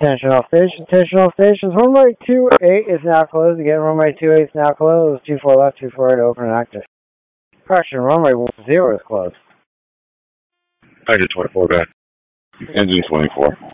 Attention all stations. Runway 28 is now closed. Again, runway 28 is now closed. 24 left, 24 right, open and active. Correction, runway 0 is closed. I get 24 back. Engine 24.